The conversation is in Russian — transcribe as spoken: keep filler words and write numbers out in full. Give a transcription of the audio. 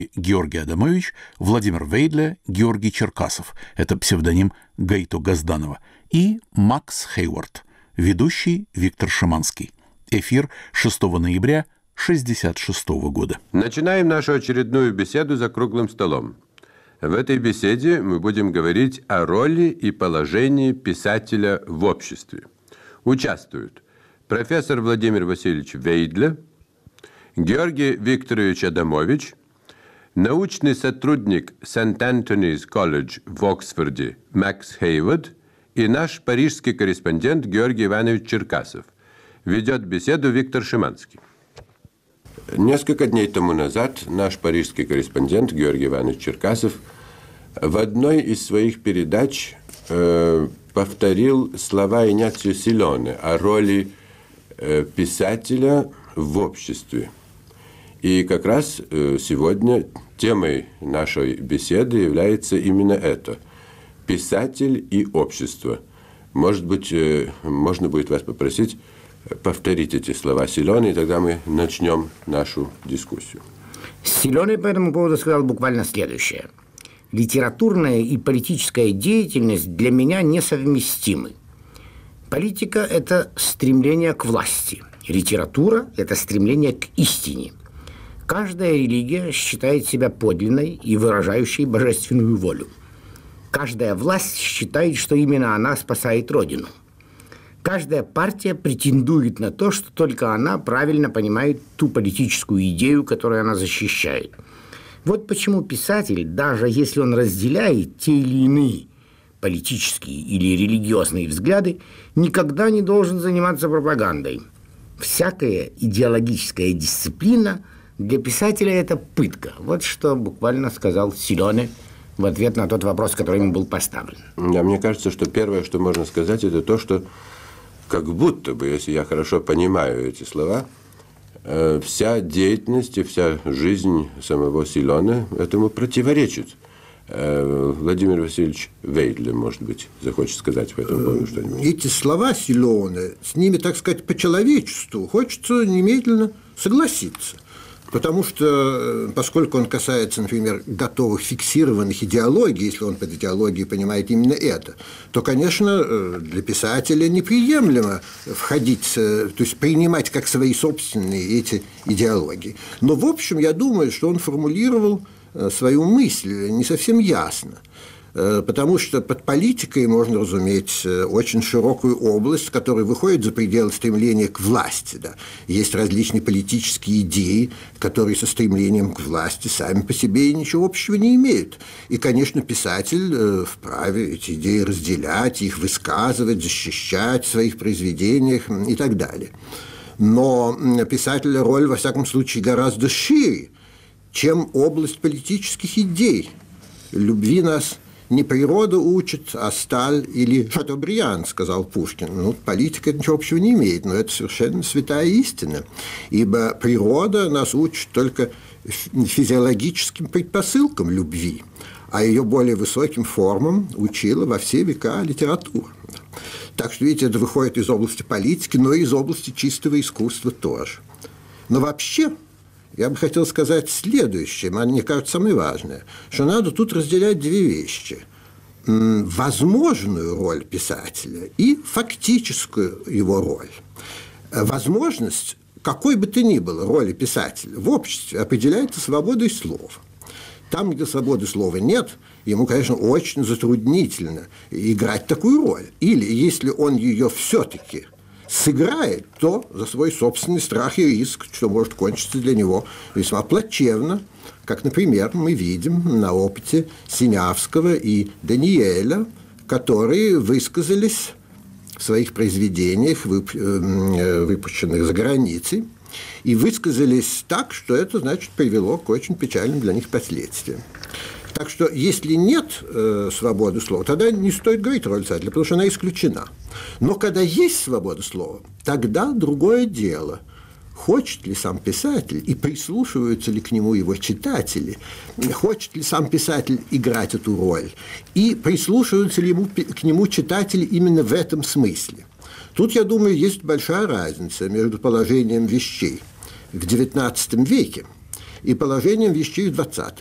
Георгий Адамович, Владимир Вейдле, Георгий Черкасов, это псевдоним Гайто Газданова, и Макс Хейвард, ведущий Виктор Шиманский. Эфир шестого ноября шестьдесят шестого года. Начинаем нашу очередную беседу за круглым столом. В этой беседе мы будем говорить о роли и положении писателя в обществе. Участвуют профессор Владимир Васильевич Вейдле, Георгий Викторович Адамович, научный сотрудник Сент-Антонис колледж в Оксфорде Макс Хейвард и наш парижский корреспондент Георгий Иванович Черкасов. Ведет беседу Виктор Шиманский. Несколько дней тому назад наш парижский корреспондент Георгий Иванович Черкасов в одной из своих передач э, повторил слова Игнацио Силоне о роли э, писателя в обществе. И как раз э, сегодня темой нашей беседы является именно это – писатель и общество. Может быть, э, можно будет вас попросить повторить эти слова Силоне, и тогда мы начнем нашу дискуссию. Силоне по этому поводу сказал буквально следующее. Литературная и политическая деятельность для меня несовместимы. Политика – это стремление к власти. Литература – это стремление к истине. Каждая религия считает себя подлинной и выражающей божественную волю. Каждая власть считает, что именно она спасает Родину. Каждая партия претендует на то, что только она правильно понимает ту политическую идею, которую она защищает. Вот почему писатель, даже если он разделяет те или иные политические или религиозные взгляды, никогда не должен заниматься пропагандой. Всякая идеологическая дисциплина для писателя – это пытка. Вот что буквально сказал Силоне в ответ на тот вопрос, который ему был поставлен. Да, мне кажется, что первое, что можно сказать, это то, что как будто бы, если я хорошо понимаю эти слова, э, вся деятельность и вся жизнь самого Силоне этому противоречит. Э, Владимир Васильевич Вейдле, может быть, захочет сказать по этому поводу что-нибудь. Эти слова Силоне, с ними, так сказать, по человечеству хочется немедленно согласиться. Потому что, поскольку он касается, например, готовых фиксированных идеологий, если он под идеологией понимает именно это, то, конечно, для писателя неприемлемо входить, то есть принимать как свои собственные эти идеологии. Но, в общем, я думаю, что он формулировал свою мысль не совсем ясно. Потому что под политикой можно разуметь очень широкую область, которая выходит за пределы стремления к власти. Да. Есть различные политические идеи, которые со стремлением к власти сами по себе ничего общего не имеют. И, конечно, писатель вправе эти идеи разделять, их высказывать, защищать в своих произведениях и так далее. Но писателя роль, во всяком случае, гораздо шире, чем область политических идей. Любви нас не природа учит, а сталь или Шатобриан, сказал Пушкин. Ну, политика ничего общего не имеет, но это совершенно святая истина. Ибо природа нас учит только физиологическим предпосылкам любви, а ее более высоким формам учила во все века литература. Так что, видите, это выходит из области политики, но и из области чистого искусства тоже. Но вообще, я бы хотел сказать следующее, мне кажется, самое важное, что надо тут разделять две вещи. Возможную роль писателя и фактическую его роль. Возможность, какой бы то ни было роли писателя в обществе, определяется свободой слова. Там, где свободы слова нет, ему, конечно, очень затруднительно играть такую роль. Или, если он ее все-таки сыграет, то за свой собственный страх и риск, что может кончиться для него весьма плачевно, как, например, мы видим на опыте Синявского и Даниэля, которые высказались в своих произведениях, выпущенных за границей, и высказались так, что это, значит, привело к очень печальным для них последствиям. Так что, если нет э, свободы слова, тогда не стоит говорить о роли писателя, потому что она исключена. Но когда есть свобода слова, тогда другое дело. Хочет ли сам писатель и прислушиваются ли к нему его читатели, хочет ли сам писатель играть эту роль, и прислушиваются ли ему, к нему читатели именно в этом смысле. Тут, я думаю, есть большая разница между положением вещей в девятнадцатом веке и положением вещей в двадцатом.